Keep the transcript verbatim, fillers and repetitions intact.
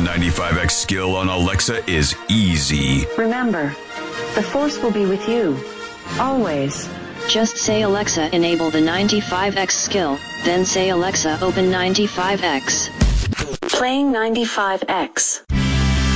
ninety-five X skill on Alexa is easy. Remember, the Force will be with you. Always. Just say Alexa enable the ninety-five X skill, then say Alexa open ninety-five X. Playing ninety-five X.